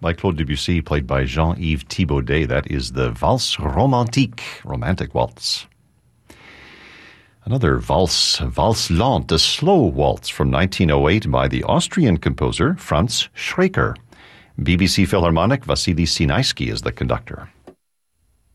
by Claude Debussy, played by Jean-Yves Thibaudet. That is the Valse Romantique, Romantic Waltz. Another valse, Valse Lente, a slow waltz from 1908 by the Austrian composer Franz Schreker. BBC Philharmonic, Vasily Sinaisky is the conductor.